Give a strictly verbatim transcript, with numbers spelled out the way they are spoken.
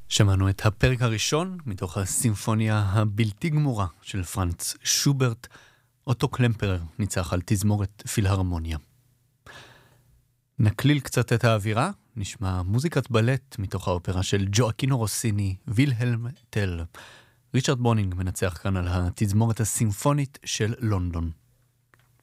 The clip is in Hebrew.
שמענו את הפרק הראשון מתוך הסימפוניה הבלתי גמורה של פרנץ שוברט. אוטו קלמפרר ניצח על תזמורת פילהרמוניה. נקליל קצת את האווירה, נשמע מוזיקת בלט מתוך האופרה של ג'ואקינו רוסיני, וילהלם טל. ריצ'רד בונינג מנצח כאן על התזמורת הסימפונית של לונדון.